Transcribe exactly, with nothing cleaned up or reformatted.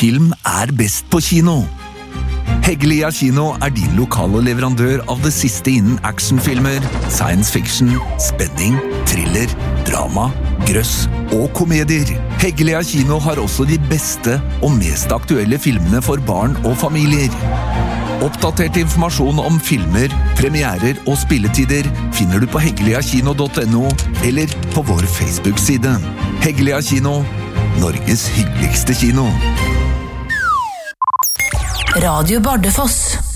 Film er best på kino. Heggelia Kino er din lokale leverandør av det siste innen actionfilmer, science fiction, spenning, thriller, drama, grøss og komedier. Heggelia Kino har også de beste og mest aktuelle filmene for barn og familier. Oppdatert informasjon om filmer, premierer og spilletider finner du på heggelia-kino punktum no eller på vår Facebook-side. Heggelia Kino, Norges hyggeligste kino. Radio Bardufoss.